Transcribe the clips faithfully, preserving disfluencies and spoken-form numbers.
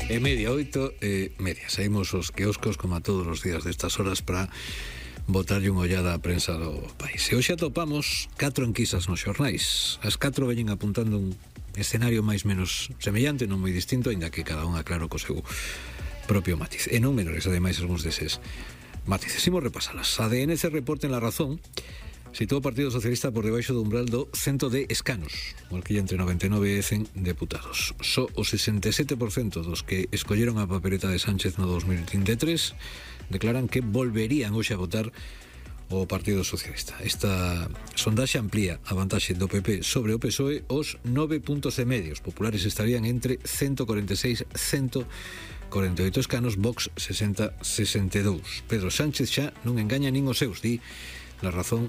E media, oito e media. Saímos os quioscos como a todos os días destas horas para botarlle unha ollada á prensa do país. E hoxe atopamos catro enquisas nos xornais. As catro veñen apuntando un escenario máis menos semellante, non moi distinto, aínda que cada unha claro co seu propio matiz. E non menores, ademais, algúns deses matices. Imos repasalas. A D N C reporta en La Razón sitúa o Partido Socialista por debaixo do umbral do cento de escanos, marquilla entre noventa e nove e cen deputados. Só o sesenta e sete por cento dos que escolleron a papeleta de Sánchez no dos mil vinte e tres declaran que volverían hoxe a votar o Partido Socialista. Esta sondaxe amplía a vantaxe do P P sobre o P S O E os nove puntos e medios. Populares estarían entre ciento cuarenta e seis e ciento cuarenta e oito escanos, Vox sesenta a sesenta e dous. Pedro Sánchez xa non engaña nin os seus, di La Razón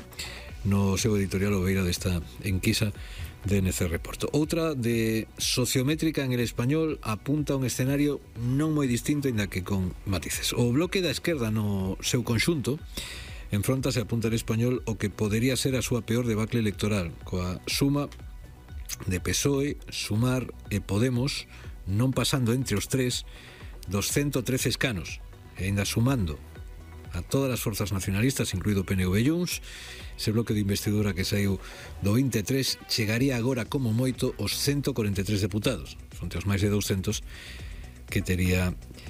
no seu editorial obeira desta enquisa de N C Reporto. Outra de Sociométrica en El Español apunta a un escenario non moi distinto, ainda que con matices. O bloque da esquerda no seu conxunto enfrontase, apunta El Español, o que podería ser a súa peor debacle electoral, coa suma de P S O E, Sumar e Podemos non pasando entre os tres dos ciento trece escanos, e ainda sumando a todas as forzas nacionalistas, incluído P N V e Junts. Ese bloque de investidura que saiu do vinte e tres chegaría agora como moito os ciento cuarenta e tres deputados, fronte aos máis de douscentos que tería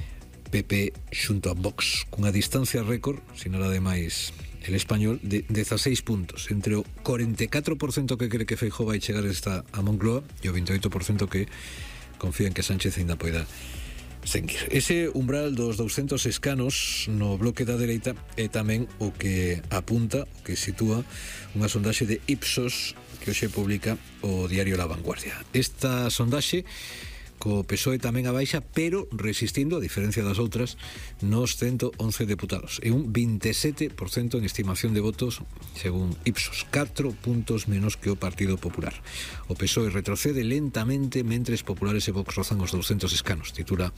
P P xunto a Vox, cunha distancia récord, sinala ademais El Español, de dezaseis puntos, entre o cuarenta e catro por cento que cree que Feijóo vai chegar esta a Moncloa e o vinte e oito por cento que confía en que Sánchez ainda poida seguir. Ese umbral dos douscentos escanos no bloque da dereita é tamén o que apunta, o que sitúa unha sondaxe de Ipsos que hoxe publica o diario La Vanguardia. Esta sondaxe co P S O E tamén a baixa, pero resistindo, a diferencia das outras, nos ciento once deputados, e un vinte e sete por cento en estimación de votos según Ipsos, catro puntos menos que o Partido Popular. O P S O E retrocede lentamente mentres Populares e Vox rozan os douscentos escanos, titula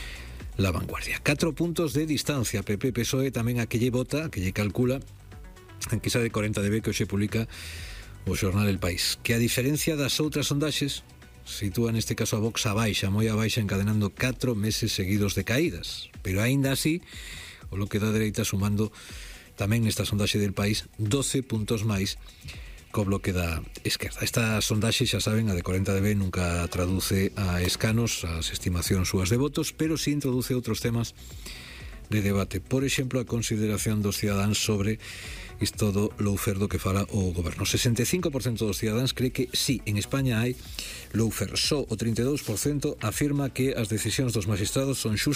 La Vanguardia. Catro puntos de distancia, P P P S O E tamén a que lle vota, a que lle calcula en quizá de corenta de B que hoxe publica o xornal El País, que a diferencia das outras sondaxes sitúa neste caso a Vox a baixa, moi a baixa, encadenando catro meses seguidos de caídas, pero aínda así o bloque da dereita sumando tamén nesta sondaxe del País doce puntos máis co bloque da esquerda. Esta sondaxe, xa saben, a de corenta de B nunca traduce a escanos as estimacións súas de votos, pero sí introduce outros temas de debate, por exemplo, a consideración dos cidadáns sobre isto do lawfare do que fala o goberno. sesenta e cinco por cento dos cidadáns cree que sí, en España hai lawfare. Só o trinta e dous por cento afirma que as decisións dos magistrados son xustas